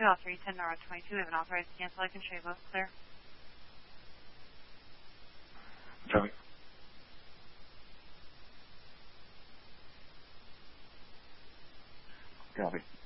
all 310 Norwood 22. We have an authorized cancel. I can show you both clear. Copy. Copy.